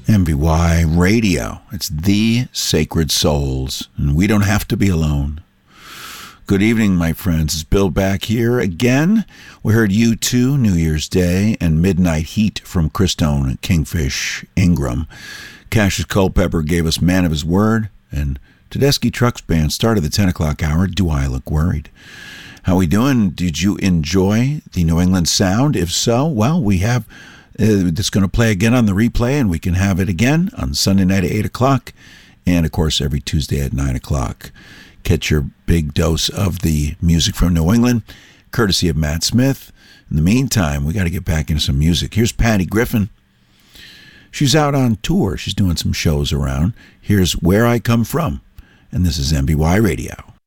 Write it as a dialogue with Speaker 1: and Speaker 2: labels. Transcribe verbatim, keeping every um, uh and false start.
Speaker 1: M B Y Radio. It's the Sacred Souls, and we don't have to be alone. Good evening, my friends. It's Bill back here again. We heard U two, New Year's Day, and Midnight Heat from Christone and Kingfish Ingram. Cassius Culpepper gave us Man of His Word, and Tedeschi Trucks Band started the ten o'clock hour, Do I Look Worried? How we doing? Did you enjoy the New England sound? If so, well, we have uh, it's going to play again on the replay, and we can have it again on Sunday night at eight o'clock, and, of course, every Tuesday at nine o'clock. Catch your big dose of the music from New England, courtesy of Matt Smith. In the meantime, we got to get back into some music. Here's Patty Griffin. She's out on tour. She's doing some shows around. Here's Where I Come From, and this is M B Y Radio.